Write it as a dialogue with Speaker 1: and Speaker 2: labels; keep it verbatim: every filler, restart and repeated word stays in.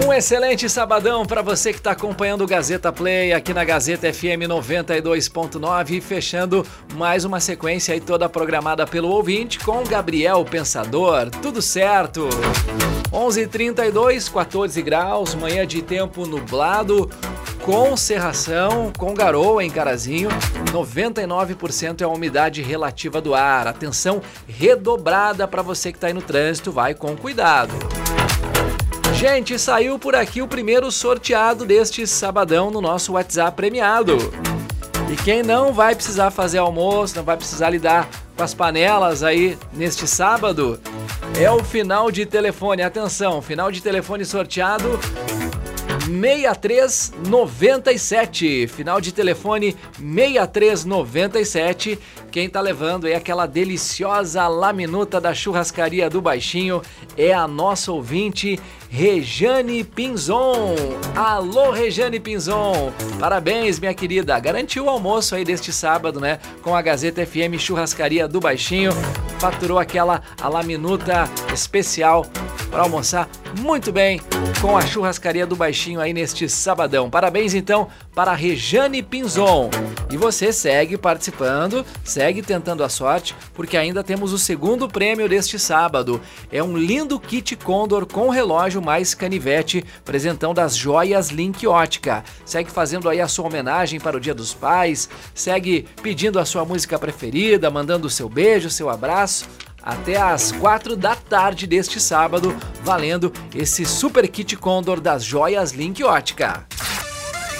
Speaker 1: Um excelente sabadão para você que está acompanhando o Gazeta Play aqui na Gazeta F M noventa e dois ponto nove, fechando mais uma sequência aí toda programada pelo ouvinte com Gabriel Pensador. Tudo certo? onze e trinta e dois, quatorze graus, manhã de tempo nublado, com cerração, com garoa em Carazinho, noventa e nove por cento é a umidade relativa do ar. Atenção redobrada para você que está aí no trânsito, vai com cuidado. Gente, saiu por aqui o primeiro sorteado deste sabadão no nosso WhatsApp premiado. E quem não vai precisar fazer almoço, não vai precisar lidar com as panelas aí neste sábado, é o final de telefone. Atenção, final de telefone sorteado seis três nove sete, final de telefone seis três nove sete. Quem tá levando é aquela deliciosa laminuta da churrascaria do Baixinho, é a nossa ouvinte Rejane Pinzon. Alô, Rejane Pinzon, parabéns, minha querida, garantiu o almoço aí deste sábado, né, com a Gazeta F M Churrascaria do Baixinho, faturou aquela a laminuta especial para almoçar muito bem com a churrascaria do Baixinho aí neste sabadão. Parabéns então para a Rejane Pinzon. E você segue participando, segue tentando a sorte, porque ainda temos o segundo prêmio deste sábado. É um lindo kit Condor com relógio mais canivete, presentão das Joias Link Ótica. Segue fazendo aí a sua homenagem para o Dia dos Pais, segue pedindo a sua música preferida, mandando o seu beijo, seu abraço, até às quatro da tarde deste sábado, valendo esse super kit Condor das Joias Link Ótica.